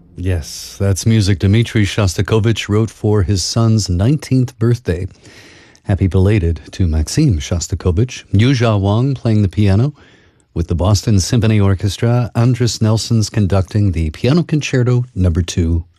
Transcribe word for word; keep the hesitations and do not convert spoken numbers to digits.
Yes, that's music Dmitri Shostakovich wrote for his son's nineteenth birthday. Happy belated to Maxim Shostakovich. Yuzha Wang playing the piano. With the Boston Symphony Orchestra, Andris Nelson's conducting the Piano Concerto Number two.